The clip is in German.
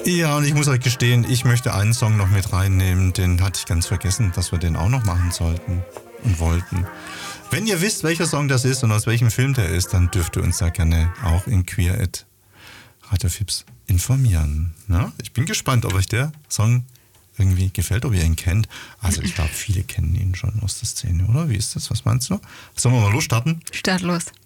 Ja, und ich muss euch gestehen, ich möchte einen Song noch mit reinnehmen, den hatte ich ganz vergessen, dass wir den auch noch machen sollten und wollten. Wenn ihr wisst, welcher Song das ist und aus welchem Film der ist, dann dürft ihr uns da gerne auch in queer@radiofips informieren. Ja, ich bin gespannt, ob euch der Song irgendwie gefällt, ob ihr ihn kennt. Also ich glaube, viele kennen ihn schon aus der Szene, oder? Wie ist das? Was meinst du? Sollen wir mal losstarten? Start los.